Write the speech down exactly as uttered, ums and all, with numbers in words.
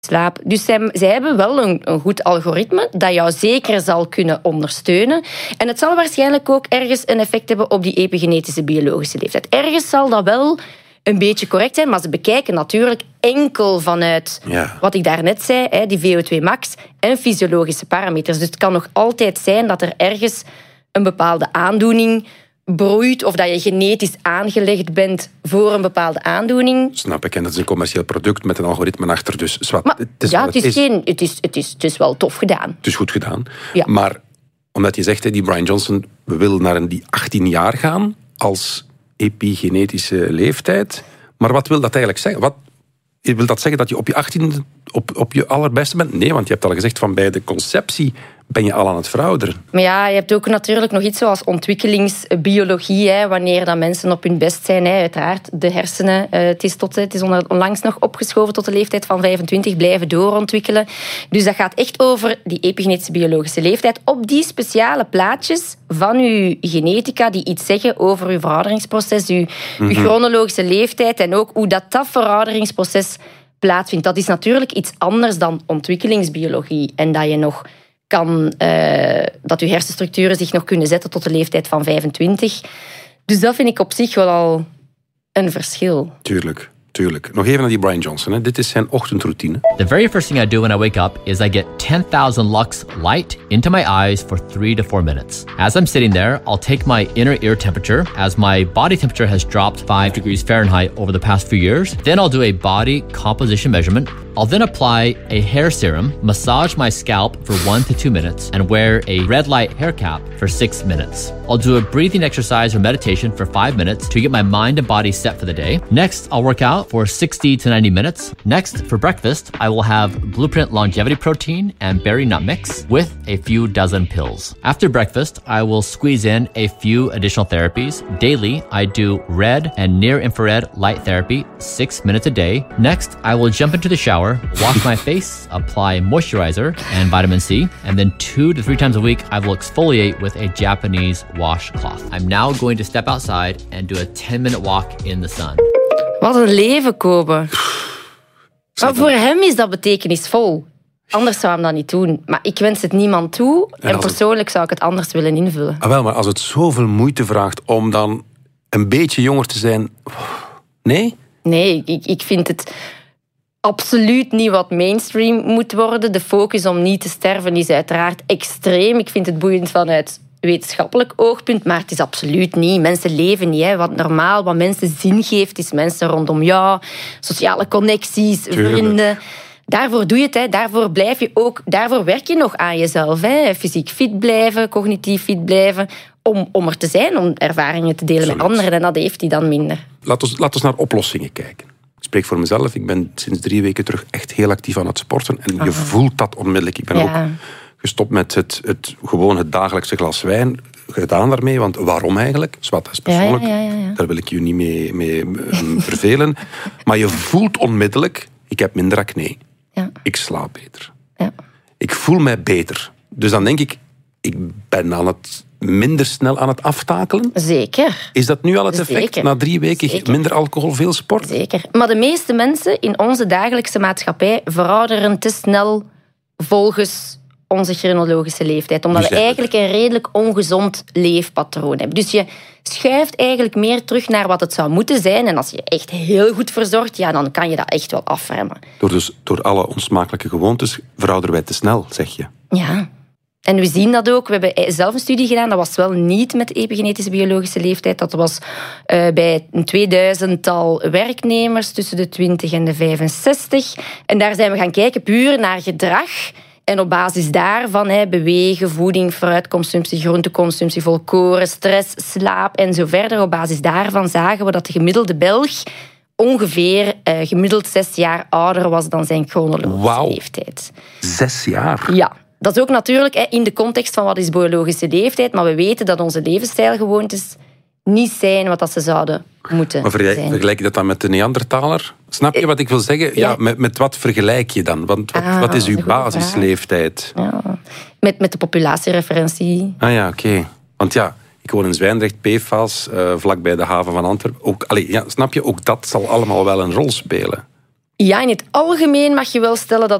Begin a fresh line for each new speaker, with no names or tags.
slaap. Dus zij, zij hebben wel een, een goed algoritme dat jou zeker zal kunnen ondersteunen. En het zal waarschijnlijk ook ergens een effect hebben op die epigenetische biologische leeftijd. Ergens zal dat wel een beetje correct zijn, maar ze bekijken natuurlijk enkel vanuit
ja.
wat ik daarnet zei, die V O twee max en fysiologische parameters. Dus het kan nog altijd zijn dat er ergens een bepaalde aandoening broeit of dat je genetisch aangelegd bent voor een bepaalde aandoening.
Snap ik, en dat is een commercieel product met een algoritme achter. Dus zwart,
maar,
het is
ja,
het
is
is.
Geen, het, is, het, is, het is wel tof gedaan.
Het is goed gedaan.
Ja.
Maar omdat je zegt, die Brian Johnson wil naar die achttien jaar gaan als epigenetische leeftijd. Maar wat wil dat eigenlijk zeggen? Wat, wil dat zeggen dat je op je achttiende op, op je allerbeste bent? Nee, want je hebt al gezegd, van bij de conceptie ben je al aan het verouderen.
Maar ja, je hebt ook natuurlijk nog iets zoals ontwikkelingsbiologie. Hè, wanneer dat mensen op hun best zijn. Hè, uiteraard, de hersenen. Uh, het is, tot, het is onlangs nog opgeschoven tot de leeftijd van vijfentwintig. Blijven doorontwikkelen. Dus dat gaat echt over die epigenetische biologische leeftijd. Op die speciale plaatjes van uw genetica die iets zeggen over uw verouderingsproces, uw, mm-hmm. uw chronologische leeftijd en ook hoe dat, dat verouderingsproces plaatsvindt. Dat is natuurlijk iets anders dan ontwikkelingsbiologie. En dat je nog kan, uh, dat je hersenstructuren zich nog kunnen zetten tot de leeftijd van vijfentwintig. Dus dat vind ik op zich wel al een verschil.
Tuurlijk, tuurlijk. Nog even naar die Brian Johnson. Hè. Dit is zijn ochtendroutine.
The very first thing I do when I wake up is I get ten thousand lux light into my eyes for three to four minutes. As I'm sitting there, I'll take my inner ear temperature, as my body temperature has dropped five degrees Fahrenheit over the past few years. Then I'll do a body composition measurement. I'll then apply a hair serum, massage my scalp for one to two minutes, and wear a red light hair cap for six minutes. I'll do a breathing exercise or meditation for five minutes to get my mind and body set for the day. Next, I'll work out for sixty to ninety minutes. Next, for breakfast, I will have Blueprint Longevity Protein and Berry Nut Mix with a few dozen pills. After breakfast, I will squeeze in a few additional therapies. Daily, I do red and near-infrared light therapy, six minutes a day. Next, I will jump into the shower, wash my face, apply moisturizer and vitamin C, and then two to three times a week I will exfoliate with a Japanese washcloth. I'm now going to step outside and do a ten minute walk in the sun.
Wat een leven, Kobe. Maar voor hem is dat betekenisvol. Anders zou hij dat niet doen. Maar ik wens het niemand toe en, en persoonlijk het... zou ik het anders willen invullen.
Ah, wel, maar als het zoveel moeite vraagt om dan een beetje jonger te zijn... Nee?
Nee, ik, ik vind het absoluut niet wat mainstream moet worden. De focus om niet te sterven is uiteraard extreem. Ik vind het boeiend vanuit wetenschappelijk oogpunt, maar het is absoluut niet. Mensen leven niet. Hè. Wat normaal, wat mensen zin geeft, is mensen rondom jou, sociale connecties,
Tuurlijk.
vrienden. Daarvoor doe je het. Hè. Daarvoor blijf je ook, daarvoor werk je nog aan jezelf. Hè. Fysiek fit blijven, cognitief fit blijven, om, om er te zijn, om ervaringen te delen
Absoluut.
met anderen. En dat heeft hij dan minder.
Laten we laten we naar oplossingen kijken. Ik spreek voor mezelf. Ik ben sinds drie weken terug echt heel actief aan het sporten. En je
Aha.
voelt dat onmiddellijk. Ik ben
Ja.
ook gestopt met het, het, gewoon het dagelijkse glas wijn. Gedaan daarmee, want waarom eigenlijk? Zwat, dat is persoonlijk.
Ja, ja, ja, ja.
Daar wil ik je niet mee, mee um, vervelen. Maar je voelt onmiddellijk, ik heb minder acne.
Ja.
Ik slaap beter.
Ja.
Ik voel mij beter. Dus dan denk ik, ik ben aan het minder snel aan het aftakelen.
Zeker.
Is dat nu al het effect?
Zeker.
Na drie weken
Zeker.
minder alcohol, veel sport?
Zeker. Maar de meeste mensen in onze dagelijkse maatschappij verouderen te snel volgens onze chronologische leeftijd. Omdat
Dus
we
eigenlijk-
eigenlijk een redelijk ongezond leefpatroon hebben. Dus je schuift eigenlijk meer terug naar wat het zou moeten zijn. En als je echt heel goed verzorgt, ja, dan kan je dat echt wel afremmen.
Door, dus, door alle onsmakelijke gewoontes verouderen wij te snel, zeg je.
Ja. En we zien dat ook. We hebben zelf een studie gedaan. Dat was wel niet met de epigenetische biologische leeftijd. Dat was uh, bij een tweeduizendtal werknemers tussen de twintig en de vijfenzestig. En daar zijn we gaan kijken puur naar gedrag. En op basis daarvan hè, bewegen, voeding, fruitconsumptie, groenteconsumptie, volkoren, stress, slaap en zo verder. Op basis daarvan zagen we dat de gemiddelde Belg ongeveer uh, gemiddeld zes jaar ouder was dan zijn chronologische
Wauw.
leeftijd.
Zes jaar?
Ja. Dat is ook natuurlijk hè, in de context van wat is biologische leeftijd, maar we weten dat onze levensstijlgewoontes niet zijn wat dat ze zouden moeten
Maar vergelijk,
zijn.
vergelijk je dat dan met de Neandertaler? Snap je wat ik wil zeggen? Ja,
Ja.
met, met wat vergelijk je dan? Want wat,
Ah,
wat is
dat is
uw
een goede
basisleeftijd?
Ja. Met, met de populatiereferentie.
Ah ja, oké. Okay. Want ja, ik woon in Zwijndrecht, P F A S, uh, vlakbij de haven van Antwerpen. Ook, allee, ja, snap je, ook dat zal allemaal wel een rol spelen.
Ja, in het algemeen mag je wel stellen dat